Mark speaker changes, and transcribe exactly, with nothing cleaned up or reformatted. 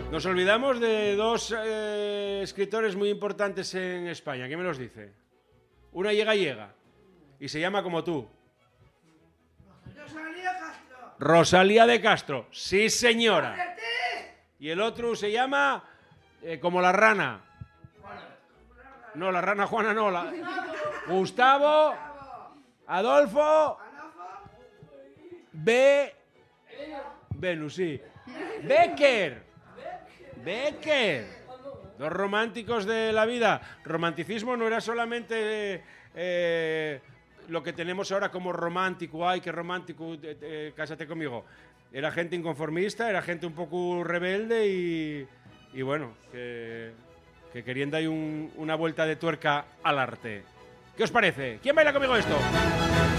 Speaker 1: Nos olvidamos de dos eh, escritores muy importantes en España. ¿Quién me los dice? Una llega llega y se llama como tú.
Speaker 2: Rosalía Castro.
Speaker 1: Rosalía de Castro. Sí, señora. Y el otro se llama eh, como la rana. No, la rana Juana no. La... Gustavo. Adolfo. B. Venus, sí. Becker. Becker. Dos románticos de la vida. Romanticismo no era solamente eh, lo que tenemos ahora como romántico. Ay, qué romántico, eh, eh, cásate conmigo. Era gente inconformista, era gente un poco rebelde y, y bueno, que, que querían dar un, una vuelta de tuerca al arte. ¿Qué os parece? ¿Quién baila conmigo esto?